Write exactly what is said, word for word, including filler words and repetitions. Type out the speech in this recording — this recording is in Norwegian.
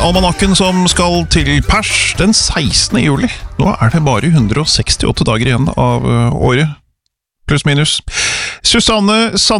Almanakken som skal til pers den sekstende juli. Nå er det bare hundre og sekstiåtte dager igjen av året. Pluss minus. Susanne Sand